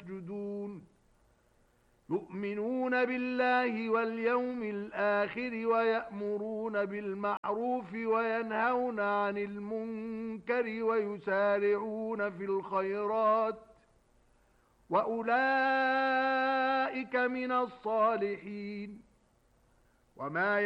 يسجدون يؤمنون بالله واليوم الآخر ويأمرون بالمعروف وينهون عن المنكر ويسارعون في الخيرات وأولئك من الصالحين وما